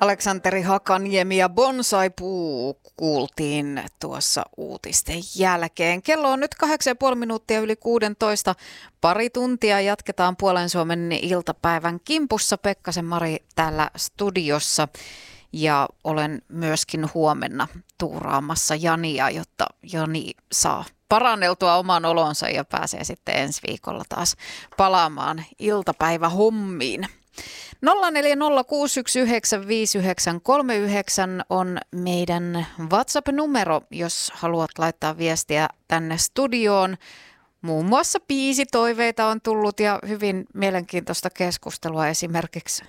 Aleksanteri Hakaniemi ja Bonsaipuu kuultiin tuossa uutisten jälkeen. Kello on nyt 8,5 yli 16. Pari tuntia jatketaan Puolen Suomen iltapäivän kimpussa. Pekkasen Mari täällä studiossa ja olen myöskin huomenna tuuraamassa Jania, jotta Jani saa paranneltua oman olonsa ja pääsee sitten ensi viikolla taas palaamaan iltapäivähommiin. 0406195939 on meidän WhatsApp-numero, jos haluat laittaa viestiä tänne studioon. Muun muassa biisitoiveita on tullut ja hyvin mielenkiintoista keskustelua esimerkiksi